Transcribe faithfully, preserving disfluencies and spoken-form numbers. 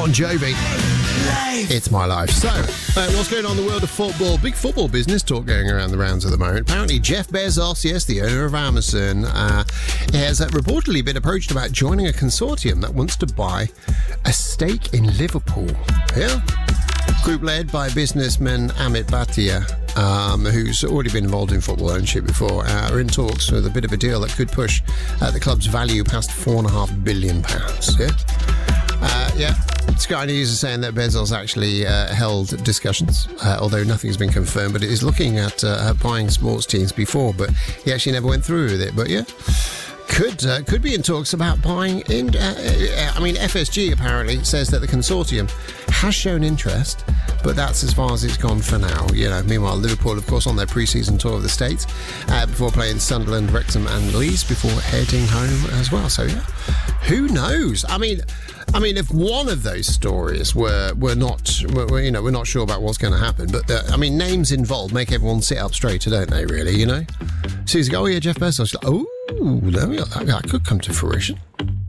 Bon Jovi. It's My Life. So, uh, what's going on in the world of football? Big football business talk going around the rounds at the moment. Apparently, Jeff Bezos, yes, the owner of Amazon, uh, has uh, reportedly been approached about joining a consortium that wants to buy a stake in Liverpool. Yeah? Group led by businessman Amit Bhatia, um, who's already been involved in football ownership before, uh, are in talks with a bit of a deal that could push uh, the club's value past four and a half billion pounds. Yeah? Uh, yeah, Sky News is saying that Bezos actually uh, held discussions, uh, although nothing's been confirmed, but it is looking at uh, buying sports teams before, but he actually never went through with it. But yeah, could uh, could be in talks about buying in. Uh, I mean, F S G apparently says that the consortium has shown interest, but that's as far as it's gone for now. You know, meanwhile, Liverpool, of course, on their pre-season tour of the States uh, before playing Sunderland, Wrexham, and Leeds before heading home as well. So yeah, who knows? I mean. I mean, if one of those stories were were not, were, you know, we're not sure about what's going to happen, but uh, I mean, names involved make everyone sit up straighter, don't they? Really, you know. So you go, oh yeah, Jeff Bezos. Like, oh, that could come to fruition.